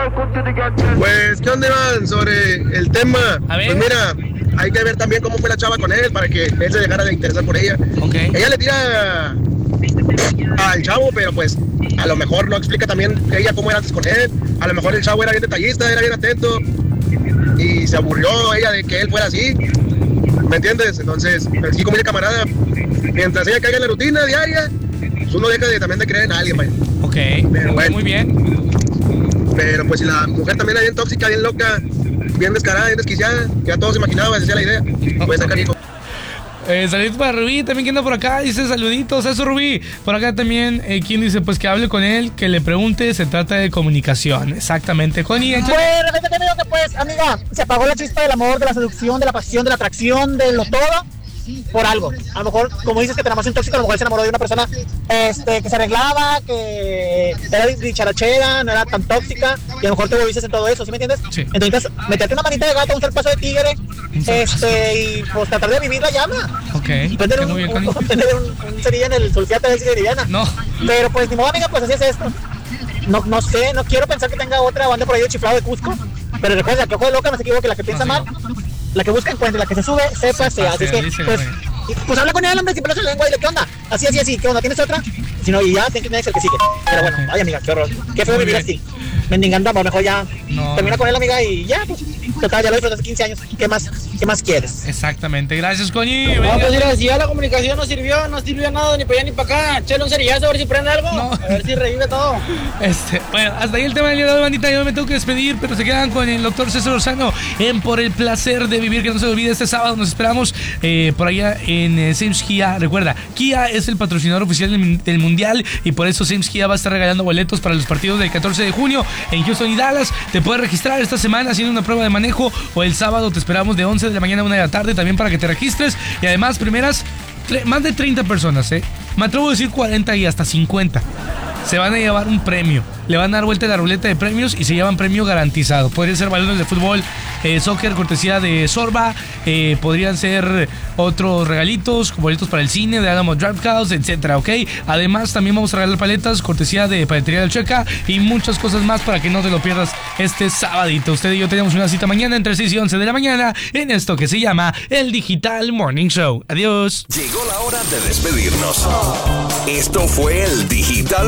Pues, ¿qué onda, Iván? Sobre el tema. A ver. Pues mira, hay que ver también cómo fue la chava con él para que él se dejara de interesar por ella. Ok. Ella le tira al chavo, pero pues a lo mejor no explica también ella cómo era antes con él. A lo mejor el chavo era bien detallista, era bien atento y se aburrió ella de que él fuera así. ¿Me entiendes? Entonces, así como el camarada, mientras ella caiga en la rutina diaria, pues uno deja también de creer en alguien, vaya. Ok, Pero bueno. muy bien. Pero pues si la mujer también era bien tóxica, bien loca, bien descarada, bien desquiciada, ya todos se imaginaban, esa era la idea, pues sacar hijo. Saluditos para Rubí, también que anda por acá, dice saluditos, eso Rubí. Por acá también, quien dice, pues que hable con él, que le pregunte, se trata de comunicación, exactamente. Connie, Bueno, gente que me digo que pues, amiga, se apagó la chispa del amor, de la seducción, de la pasión, de la atracción, de lo todo, por algo. A lo mejor, como dices que te enamoras de un tóxico, a lo mejor se enamoró de una persona que se arreglaba, que era dicharachera, no era tan tóxica, y a lo mejor te volviste en todo eso, ¿sí me entiendes? Sí. Entonces, meterte una manita de gato, un zarpazo de tigre, y pues tratar de vivir la llama. Ok, Tener un cerilla en el sulfiato de Siberiana. No. Pero pues, ni modo, amiga, pues así es esto. No sé, no quiero pensar que tenga otra banda por ahí de chiflado de Cusco. Pero recuerda, que ojo de loca, no se equivoque, la que piensa mal, la que busca encuentra, la que se sube, sepa, sea. Así es que, pues habla con él, hombre, sin pelos en la lengua, dile, ¿qué onda? Así, ¿qué onda? ¿Tienes otra? Si no, y ya, tiene que ser el que sigue. Pero bueno, ay, amiga, qué horror. Qué feo vivir así. Mendigando amor, mejor ya termina con él, amiga, y ya, pues, total, ya lo hizo hace 15 años. ¿Qué más quieres? Exactamente, gracias, Connie. No, pues mira, si ya la comunicación no sirvió nada, ni para allá ni para acá. Échale un cerillazo a ver si prende algo, a ver si revive todo. Bueno, hasta ahí el tema del día de hoy, bandita. Yo me tengo que despedir, pero se quedan con el doctor César Lozano en Por el Placer de Vivir, que no se olvide, este sábado nos esperamos por allá en Sims Kia. Recuerda, Kia es el patrocinador oficial del Mundial y por eso Sims Kia va a estar regalando boletos para los partidos del 14 de junio en Houston y Dallas. Te puedes registrar esta semana haciendo una prueba de manejo, o el sábado te esperamos de 11 de la mañana a 1 de la tarde también para que te registres. Y además, más de 30 personas, me atrevo a decir 40 y hasta 50 se van a llevar un premio. Le van a dar vuelta a la ruleta de premios y se llevan premio garantizado. Podrían ser balones de fútbol, soccer, cortesía de Sorba. Podrían ser otros regalitos, boletos para el cine de Alamo Drafthouse, etcétera, ¿ok? Además, también vamos a regalar paletas, cortesía de Paletería del Checa y muchas cosas más para que no te lo pierdas este sabadito. Usted y yo tenemos una cita mañana entre 6 y 11 de la mañana en esto que se llama el Digital Morning Show. Adiós. Llegó la hora de despedirnos. Esto fue el Digital